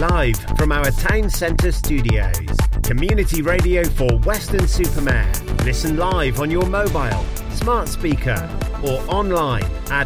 Live from our town centre studios. Community radio for Weston-super-Mare. Listen live on your mobile, smart speaker or online at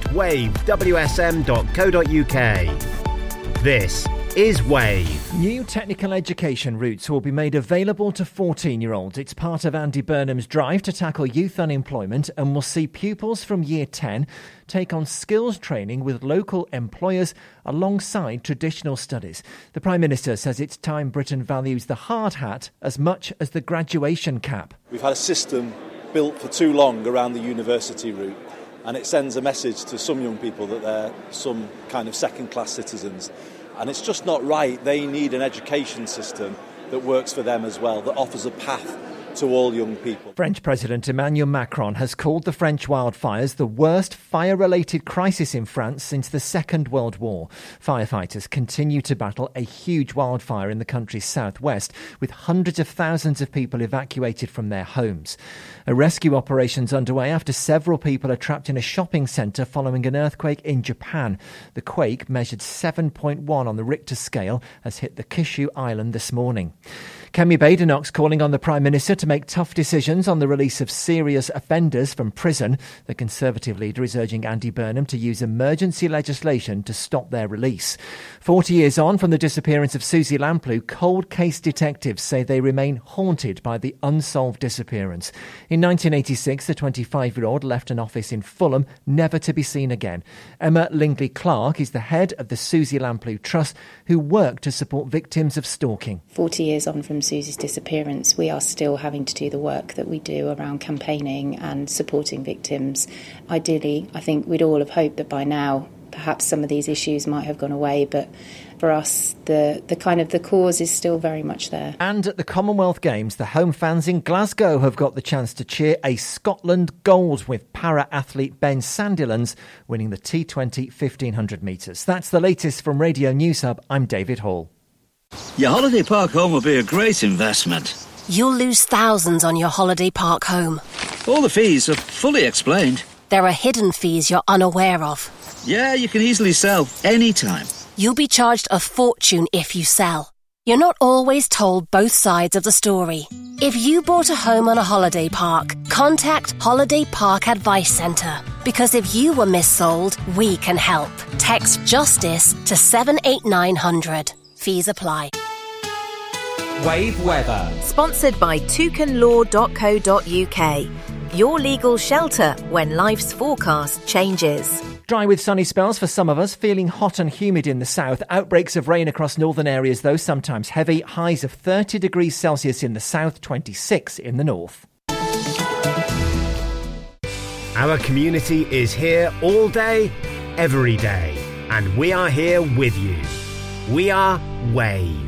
wavewsm.co.uk. This is Wave. New technical education routes will be made available to 14-year-olds. It's part of Andy Burnham's drive to tackle youth unemployment and will see pupils from Year 10 take on skills training with local employers alongside traditional studies. The Prime Minister says it's time Britain values the hard hat as much as the graduation cap. We've had a system built for too long around the university route, and it sends a message to some young people that they're some kind of second-class citizens. And it's just not right. They need an education system that works for them as well, that offers a path to all young people. French President Emmanuel Macron has called the French wildfires the worst fire-related crisis in France since the Second World War. Firefighters continue to battle a huge wildfire in the country's southwest, with hundreds of thousands of people evacuated from their homes. A rescue operation's underway after several people are trapped in a shopping centre following an earthquake in Japan. The quake, measured 7.1 on the Richter scale, has hit the Kyushu island this morning. Kemi Badenoch's calling on the Prime Minister to make tough decisions on the release of serious offenders from prison. The Conservative leader is urging Andy Burnham to use emergency legislation to stop their release. 40 years on from the disappearance of Susie Lamplugh, cold case detectives say they remain haunted by the unsolved disappearance. In 1986, the 25-year-old left an office in Fulham, never to be seen again. Emma Lingley-Clark is the head of the Susie Lamplugh Trust, who work to support victims of stalking. 40 years on from Susie's disappearance, we are still having to do the work that we do around campaigning and supporting victims. Ideally, I think we'd all have hoped that by now perhaps some of these issues might have gone away, but for us, the cause is still very much there. And at the Commonwealth Games, the home fans in Glasgow have got the chance to cheer a Scotland gold, with para-athlete Ben Sandilands winning the T20 1500 metres. That's the latest from Radio News Hub. I'm David Hall. Your holiday park home will be a great investment. You'll lose thousands on your holiday park home. All the fees are fully explained. There are hidden fees you're unaware of. Yeah, you can easily sell anytime. You'll be charged a fortune if you sell. You're not always told both sides of the story. If you bought a home on a holiday park, contact Holiday Park Advice Centre. Because if you were missold, we can help. Text JUSTICE to 78900. Fees apply. Wave weather. Sponsored by toucanlaw.co.uk. Your legal shelter when life's forecast changes. Dry with sunny spells for some of us, feeling hot and humid in the south. Outbreaks of rain across northern areas, though, sometimes heavy. Highs of 30 degrees Celsius in the south, 26 in the north. Our community is here all day, every day, and we are here with you. We are Wave.